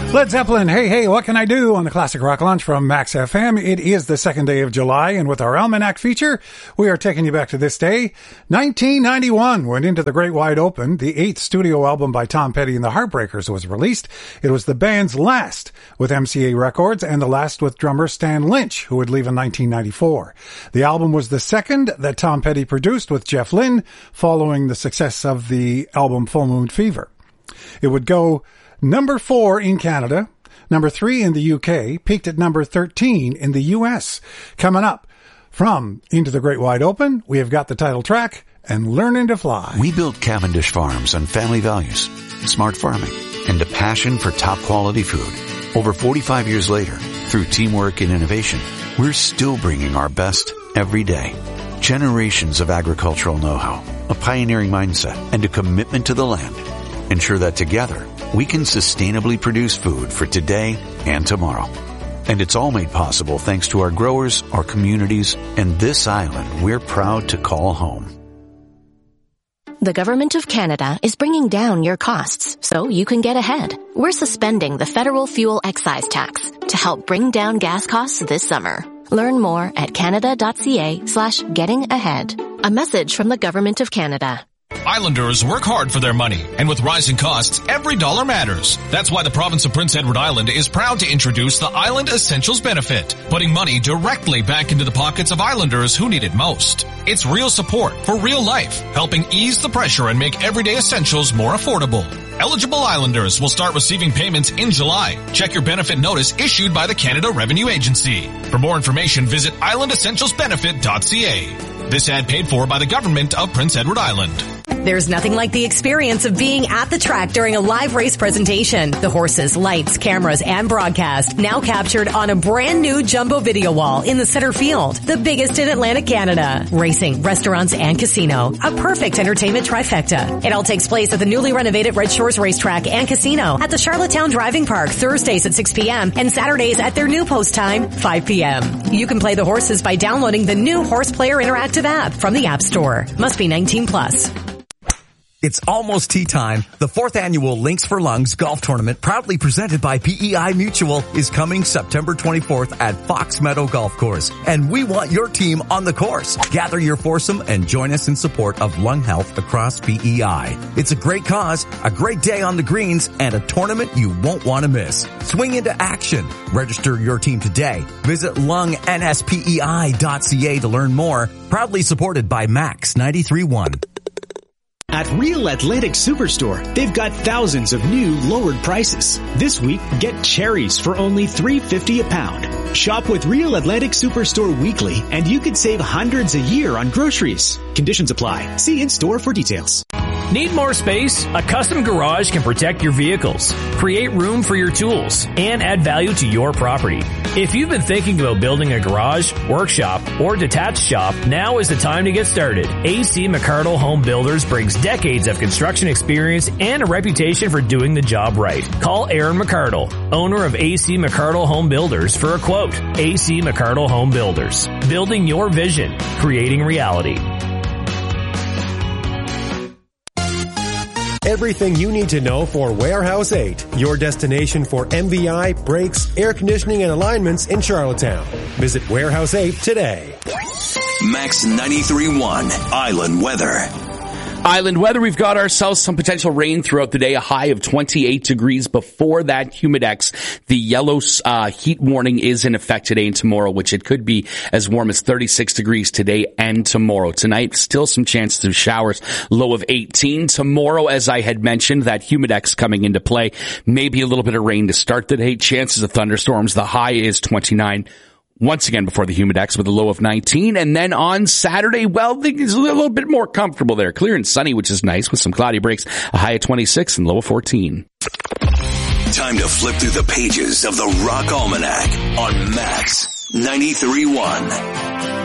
Led Zeppelin, Hey, Hey, What Can I Do on the Classic Rock Lunch from Max FM. It is the second day of July, and with our Almanac feature, we are taking you back to this day. 1991 went into the Great Wide Open. The 8th studio album by Tom Petty and the Heartbreakers was released. It was the band's last with MCA Records and the last with drummer Stan Lynch, who would leave in 1994. The album was the second that Tom Petty produced with Jeff Lynne, following the success of the album Full Moon Fever. It would go number 4 in Canada, number 3 in the UK, peaked at number 13 in the US. Coming up from Into the Great Wide Open, we have got the title track and Learning to Fly. We built Cavendish Farms on family values, smart farming, and a passion for top quality food. Over 45 years later, through teamwork and innovation, we're still bringing our best every day. Generations of agricultural know-how, a pioneering mindset, and a commitment to the land ensure that together we can sustainably produce food for today and tomorrow. And it's all made possible thanks to our growers, our communities, and this island we're proud to call home. The Government of Canada is bringing down your costs so you can get ahead. We're suspending the federal fuel excise tax to help bring down gas costs this summer. Learn more at canada.ca/getting-ahead. A message from the Government of Canada. Islanders work hard for their money, and with rising costs, every dollar matters. That's why the province of Prince Edward Island is proud to introduce the Island Essentials benefit, putting money directly back into the pockets of Islanders who need it most. It's real support for real life, helping ease the pressure and make everyday essentials more affordable. Eligible Islanders will start receiving payments in July. Check your benefit notice issued by the Canada Revenue Agency. For more information, visit islandessentialsbenefit.ca. This ad paid for by the Government of Prince Edward Island. There's nothing like the experience of being at the track during a live race presentation. The horses, lights, cameras, and broadcast now captured on a brand new jumbo video wall in the center field, the biggest in Atlantic Canada. Racing, restaurants, and casino. A perfect entertainment trifecta. It all takes place at the newly renovated Red Shores Racetrack and Casino at the Charlottetown Driving Park, Thursdays at 6 p.m. and Saturdays at their new post time, 5 p.m. You can play the horses by downloading the new Horse Player Interactive app from the App Store. Must be 19 plus. It's almost tea time. The 4th annual Links for Lungs golf tournament, proudly presented by PEI Mutual, is coming September 24th at Fox Meadow Golf Course. And we want your team on the course. Gather your foursome and join us in support of lung health across PEI. It's a great cause, a great day on the greens, and a tournament you won't want to miss. Swing into action. Register your team today. Visit lungnspei.ca to learn more. Proudly supported by Max 93.1. At Real Atlantic Superstore, they've got thousands of new lowered prices. This week, get cherries for only $3.50 a pound. Shop with Real Atlantic Superstore weekly, and you could save hundreds a year on groceries. Conditions apply. See in-store for details. Need more space? A custom garage can protect your vehicles, create room for your tools, and add value to your property. If you've been thinking about building a garage, workshop, or detached shop, now is the time to get started. AC McArdle Home Builders brings decades of construction experience and a reputation for doing the job right. Call Aaron McArdle, owner of AC McArdle Home Builders, for a quote. AC McArdle Home Builders. Building your vision. Creating reality. Everything you need to know for Warehouse 8, your destination for MVI, brakes, air conditioning, and alignments in Charlottetown. Visit Warehouse 8 today. Max 93.1 Island Weather. Island weather, we've got ourselves some potential rain throughout the day, a high of 28 degrees. Before that, Humidex, the yellow heat warning is in effect today and tomorrow, which it could be as warm as 36 degrees today and tomorrow. Tonight, still some chances of showers, low of 18. Tomorrow, as I had mentioned, that Humidex coming into play, maybe a little bit of rain to start the day, chances of thunderstorms. The high is 29. Once again before the Humidex with a low of 19. And then on Saturday, well, it's a little bit more comfortable there. Clear and sunny, which is nice, with some cloudy breaks. A high of 26 and low of 14. Time to flip through the pages of the Rock Almanac on Max 93.1.